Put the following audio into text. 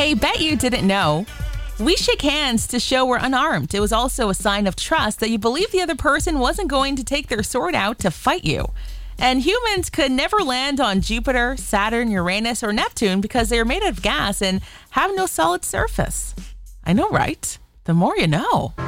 Hey, bet you didn't know. We shake hands to show we're unarmed. It was also a sign of trust that you believe the other person wasn't going to take their sword out to fight you. And humans could never land on Jupiter, Saturn, Uranus, or Neptune because they are made out of gas and have no solid surface. I know, right? The more you know.